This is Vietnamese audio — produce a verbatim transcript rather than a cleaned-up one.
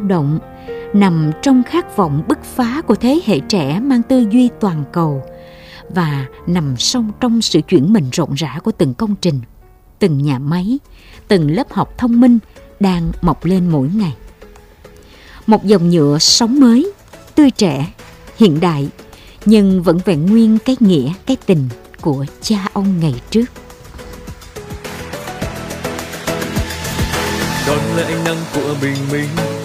động, nằm trong khát vọng bứt phá của thế hệ trẻ mang tư duy toàn cầu, và nằm song trong sự chuyển mình rộn rã của từng công trình, từng nhà máy, từng lớp học thông minh đang mọc lên mỗi ngày. Một dòng nhựa sống mới, tươi trẻ, hiện đại, nhưng vẫn vẹn nguyên cái nghĩa, cái tình của cha ông ngày trước. Đón lấy ánh nắng của bình minh,